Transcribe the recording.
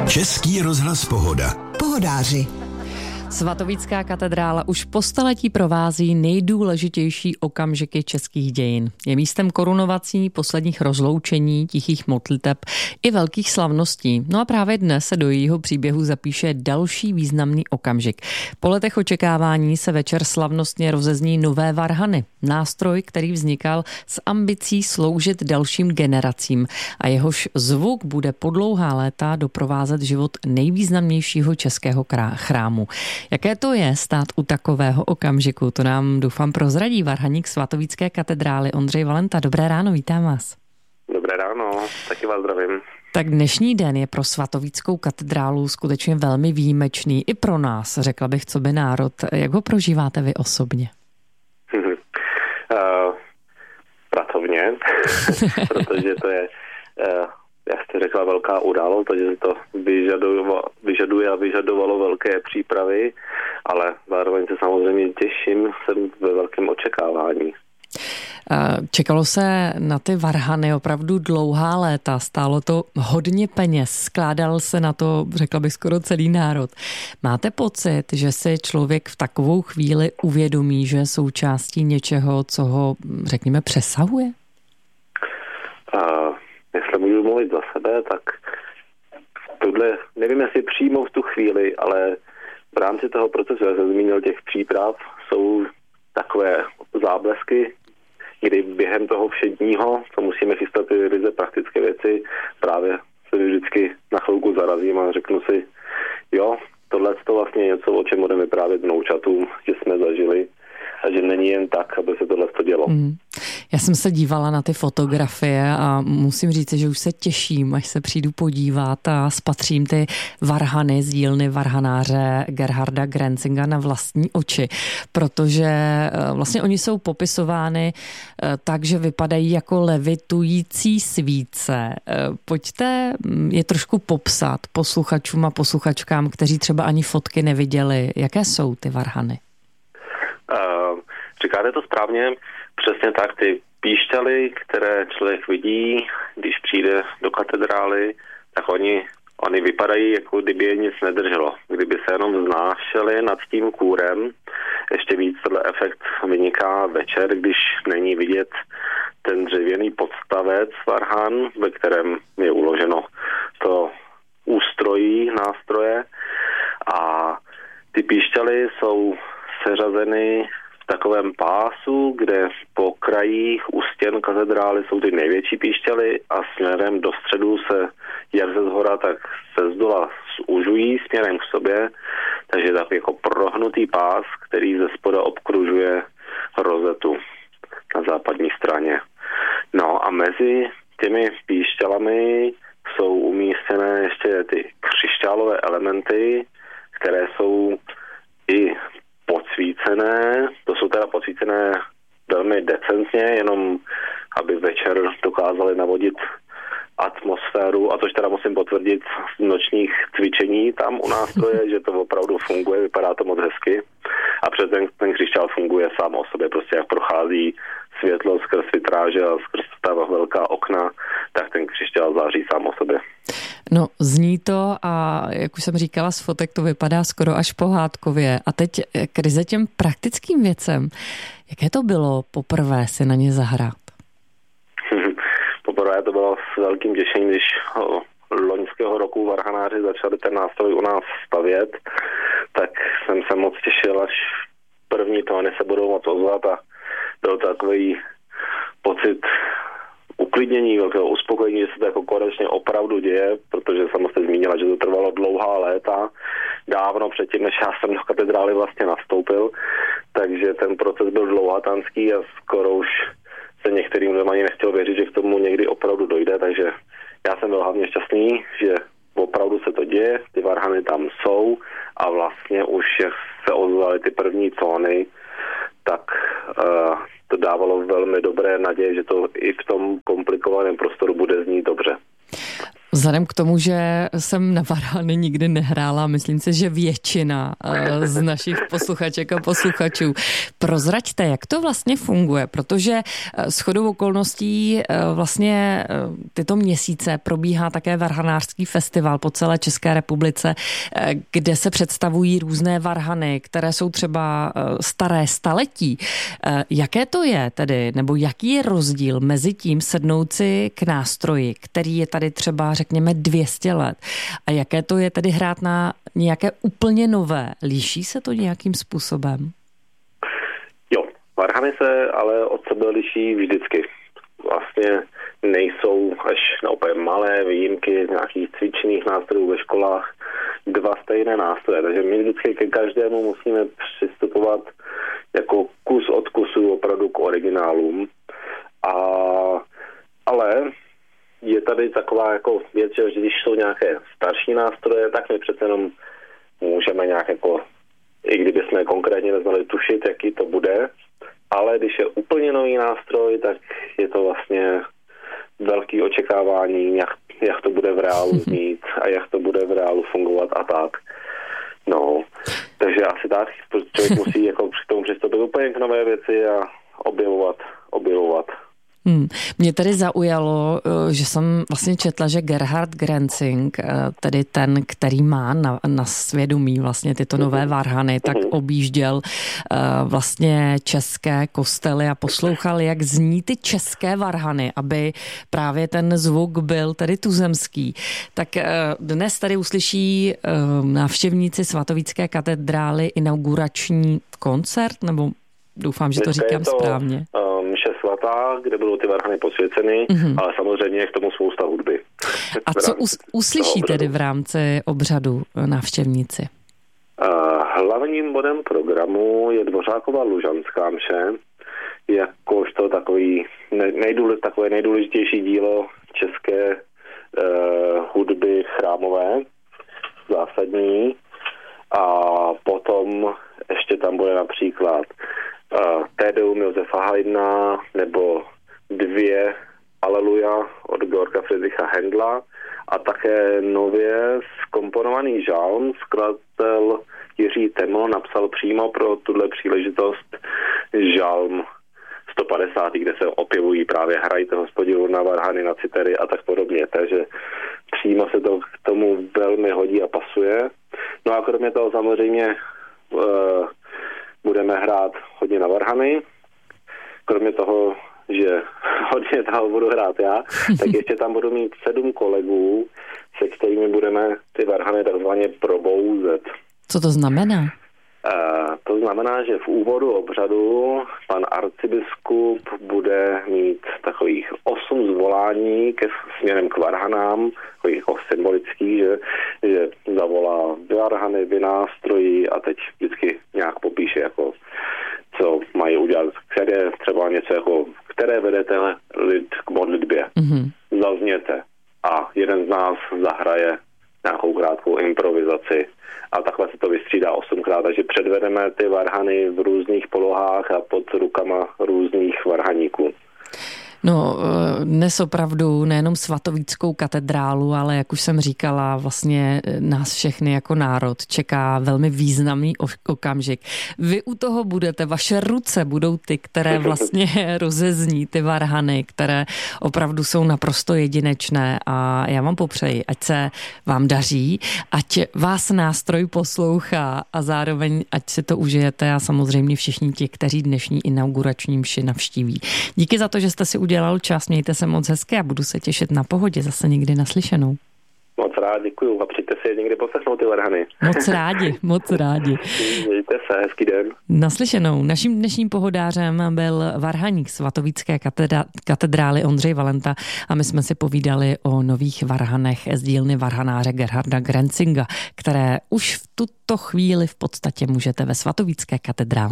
Český rozhlas Pohoda. Pohodáři. Svatovícká katedrála už po staletí provází nejdůležitější okamžiky českých dějin. Je místem korunovací, posledních rozloučení, tichých modliteb i velkých slavností. No a právě dnes se do jejího příběhu zapíše další významný okamžik. Po letech očekávání se večer slavnostně rozezní nové varhany. Nástroj, který vznikal s ambicí sloužit dalším generacím a jehož zvuk bude po dlouhá léta doprovázet život nejvýznamnějšího českého chrámu. Jaké to je stát u takového okamžiku? To nám doufám prozradí varhaník Svatovícké katedrály Ondřej Valenta. Dobré ráno, vítám vás. Dobré ráno, taky vás zdravím. Tak dnešní den je pro Svatovíckou katedrálu skutečně velmi výjimečný. I pro nás, řekla bych, co by národ. Jak ho prožíváte vy osobně? Pracovně, protože to je, jak jste řekla, velká událost, takže to vyžaduje a vyžadovalo velké přípravy, ale zároveň se samozřejmě těším, jsem ve velkém očekávání. Čekalo se na ty varhany opravdu dlouhá léta, stálo to hodně peněz, skládal se na to, řekla bych, skoro celý národ. Máte pocit, že si člověk v takovou chvíli uvědomí, že je součástí něčeho, co ho, řekněme, přesahuje? Jestli můžu mluvit za sebe, tak tohle, nevím, jestli přímo v tu chvíli, ale v rámci toho procesu, jak jsem zmínil, těch příprav, jsou takové záblesky, kdy během toho všedního, co musíme chystat ty ryze praktické věci, právě se vždycky na chvilku zarazím a řeknu si, jo, tohle to vlastně něco, o čem budeme vyprávět vnoučatům, že jsme zažili a že není jen tak, aby se tohle to dělo. Já jsem se dívala na ty fotografie a musím říct, že už se těším, až se přijdu podívat a spatřím ty varhany z dílny varhanáře Gerharda Grenzinga na vlastní oči, protože vlastně oni jsou popisovány tak, že vypadají jako levitující svíce. Pojďte je trošku popsat posluchačům a posluchačkám, kteří třeba ani fotky neviděli. Jaké jsou ty varhany? Říkáte to správně, přesně tak, ty píšťaly, které člověk vidí, když přijde do katedrály, tak oni vypadají, jako kdyby je nic nedrželo. Kdyby se jenom vznášely nad tím kůrem, ještě víc tenhle efekt vyniká večer, když není vidět ten dřevěný podstavec varhan, ve kterém je uloženo to ústrojí nástroje a ty píšťaly jsou seřazeny v takovém pásu, kde po krajích u stěn katedrály jsou ty největší píšťaly a směrem do středu se jak ze zhora, tak ze zdola zužují směrem k sobě, takže tak jako prohnutý pás, který ze spoda obkružuje rozetu na západní straně. No a mezi těmi píšťalami jsou umístěné ještě ty křišťálové elementy, které jsou i podsvícené, to jsou teda podsvícené velmi decentně, jenom aby večer dokázali navodit atmosféru, a což teda musím potvrdit z nočních cvičení tam u nástroje, že to opravdu funguje, vypadá to moc hezky a přes ten křišťál funguje sám o sobě, prostě jak prochází světlo skrz vitráže a skrz ta velká okna, tak ten křišťál září sám o sobě. No, zní to a jak už jsem říkala, z fotek to vypadá skoro až pohádkově. A teď k ryze těm praktickým věcem. Jaké to bylo poprvé si na ně zahrát? Poprvé to bylo s velkým těšením, když loňského roku varhanáři začali ten nástroj u nás stavět, tak jsem se moc těšil, až první tóny se budou moc ozvat a byl takový pocit uklidnění, velkého uspokojení, že se to jako konečně opravdu děje, protože sama jste zmínila, že to trvalo dlouhá léta, dávno předtím, než já jsem do katedrály vlastně nastoupil, takže ten proces byl dlouhatánský a skoro už se některým lidem ani nechtěl věřit, že k tomu někdy opravdu dojde, takže já jsem byl hlavně šťastný, že opravdu se to děje, ty varhany tam jsou a vlastně už jak se ozvaly ty první tóny, tak to dávalo velmi dobré naděje, že to i v tom komplikovaném prostoru bude znít dobře. Vzhledem k tomu, že jsem na varhany nikdy nehrála, myslím si, že většina z našich posluchaček a posluchačů. Prozraďte, jak to vlastně funguje, protože shodou okolností vlastně tyto měsíce probíhá také varhanářský festival po celé České republice, kde se představují různé varhany, které jsou třeba staré staletí. Jaké to je tedy, nebo jaký je rozdíl mezi tím sednout si k nástroji, který je tady třeba řekněme 200 let. A jaké to je tedy hrát na nějaké úplně nové? Líší se to nějakým způsobem? Jo, varhany se ale od sebe liší vždycky. Vlastně nejsou až na úplně malé výjimky z nějakých cvičných nástrojů ve školách dva stejné nástroje. Takže my vždycky ke každému musíme přistupovat jako kus od kusu opravdu k originálům. Ale je tady taková jako věc, že když jsou nějaké starší nástroje, tak my přece jenom můžeme nějak jako, i kdyby jsme konkrétně neznali tušit, jaký to bude, ale když je úplně nový nástroj, tak je to vlastně velký očekávání, jak to bude v reálu znít a jak to bude v reálu fungovat a tak. No, takže asi tak, člověk musí jako k tomu přistoupit úplně k nové věci a objevovat. Mě tady zaujalo, že jsem vlastně četla, že Gerhard Grenzing, tedy ten, který má na svědomí vlastně tyto nové varhany, tak objížděl vlastně české kostely a poslouchal, jak zní ty české varhany, aby právě ten zvuk byl tedy tuzemský. Tak dnes tady uslyší návštěvníci Svatovícké katedrály inaugurační koncert, nebo doufám, že to říkám správně. Mše svatá, kde budou ty varhany posvěceny, ale samozřejmě je k tomu spousta hudby. A co uslyší tedy v rámci obřadu návštěvníci? Hlavním bodem programu je Dvořákova Lužanská mše, jakožto takové nejdůležitější dílo české hudby chrámové, zásadní. A potom ještě tam bude například Te Deum Josefa Haydna nebo 2 Aleluja od Georga Friedricha Händla a také nově zkomponovaný žalm. Skladatel Jiří Teml napsal přímo pro tuhle příležitost žalm 150, kde se opěvují právě Hrajte Hospodinu na varhany, na citery a tak podobně. Takže přímo se to k tomu velmi hodí a pasuje. No a kromě toho samozřejmě budeme hrát hodně na varhany. Kromě toho, že hodně toho budu hrát já, tak ještě tam budu mít 7 kolegů, se kterými budeme ty varhany takzvaně probouzet. Co to znamená? To znamená, že v úvodu obřadu pan arcibiskup bude mít takových 8 zvolání směrem k varhanám, takových symbolických, že zavolá varhany, vynástrojí a teď vždycky nějak popíše, jako, co mají udělat, které vedete lid k modlitbě. Zazněte a jeden z nás zahraje nějakou krátkou improvizaci a takhle se to vystřídá 8krát, takže předvedeme ty varhany v různých polohách a pod rukama různých varhaníků. No, dnes opravdu nejenom Svatovíckou katedrálu, ale jak už jsem říkala, vlastně nás všechny jako národ čeká velmi významný okamžik. Vy u toho budete, vaše ruce budou ty, které vlastně rozezní ty varhany, které opravdu jsou naprosto jedinečné a já vám popřeji, ať se vám daří, ať vás nástroj poslouchá a zároveň ať si to užijete a samozřejmě všichni ti, kteří dnešní inaugurační mši navštíví. Díky za to, že jste si udělal čas, mějte se moc hezky a budu se těšit na Pohodě zase někdy naslyšenou. Moc rád, děkuju a přijďte si někdy poslechnout ty varhany. Moc rádi. Mějte se, hezký den. Naslyšenou. Naším dnešním pohodářem byl varhaník Svatovícké katedrály Ondřej Valenta a my jsme si povídali o nových varhanech z dílny varhanáře Gerharda Grenzinga, které už v tuto chvíli v podstatě můžete ve Svatovícké katedrále